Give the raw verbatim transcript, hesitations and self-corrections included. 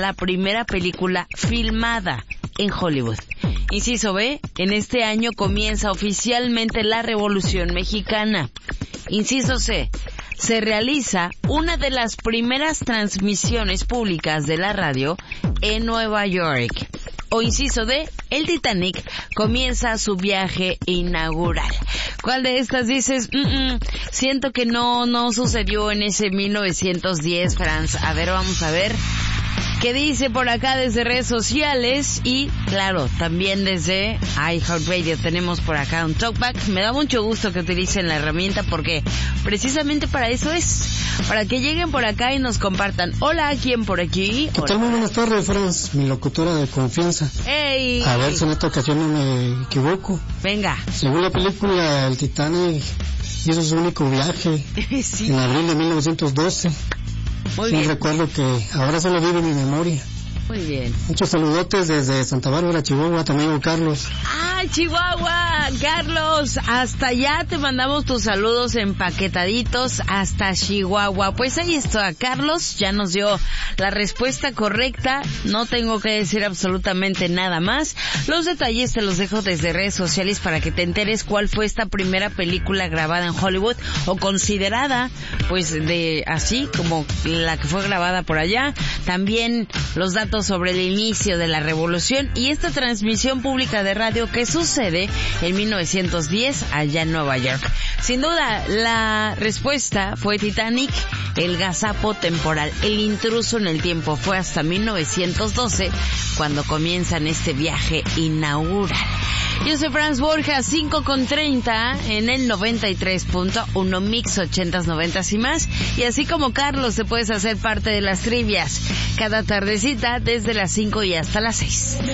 la primera película filmada en Hollywood. Inciso B, en este año comienza oficialmente la Revolución Mexicana. Inciso C, se realiza una de las primeras transmisiones públicas de la radio en Nueva York. O inciso D, el Titanic comienza su viaje inaugural. ¿Cuál de estas dices? Mm-mm, siento que no, no sucedió en ese mil novecientos diez, Franz. A ver, vamos a ver qué dice por acá desde redes sociales y, claro, también desde iHeartRadio. Tenemos por acá un talkback. Me da mucho gusto que utilicen la herramienta porque precisamente para eso es. Para que lleguen por acá y nos compartan. Hola, ¿quién por aquí? ¿Qué tal? Muy buenas tardes, Franz, mi locutora de confianza. ¡Ey! A ver si en esta ocasión no me equivoco. Venga. Según la película, el Titanic hizo su único viaje sí. en abril de mil novecientos doce. Muy sí, bien. Recuerdo que ahora solo vive en mi memoria. Muy bien. Muchos saludotes desde Santa Bárbara, Chihuahua, tu amigo Carlos. ¡Ah, Chihuahua! Carlos, hasta allá te mandamos tus saludos empaquetaditos hasta Chihuahua. Pues ahí está, Carlos ya nos dio la respuesta correcta. No tengo que decir absolutamente nada más. Los detalles te los dejo desde redes sociales para que te enteres cuál fue esta primera película grabada en Hollywood o considerada, pues, de así como la que fue grabada por allá. También los datos sobre el inicio de la revolución y esta transmisión pública de radio que sucede en mil novecientos diez allá en Nueva York. Sin duda, la respuesta fue Titanic, el gazapo temporal, el intruso en el tiempo. Fue hasta mil novecientos doce cuando comienzan este viaje inaugural. Yo soy Franz Borja, cinco con treinta en el noventa y tres punto uno Mix ochentas, noventas y más. Y así como Carlos, te puedes hacer parte de las trivias cada tardecita desde las cinco y hasta las seis.